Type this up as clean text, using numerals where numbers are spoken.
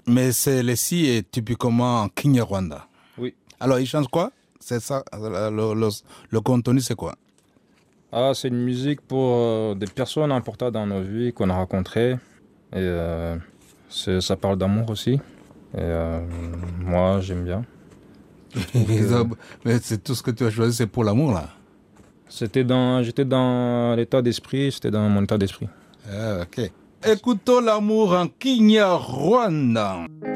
Mais celle-ci est typiquement Kinyarwanda. Oui. Alors, il chante quoi? C'est ça, le contenu, c'est quoi? Ah, c'est une musique pour des personnes importantes dans nos vies qu'on a rencontrées. Et ça parle d'amour aussi. Et moi, j'aime bien. Mais c'est tout ce que tu as choisi, c'est pour l'amour, là. J'étais dans l'état d'esprit, c'était dans mon état d'esprit. Ah, ok. Écoutons l'amour en Kinyarwanda.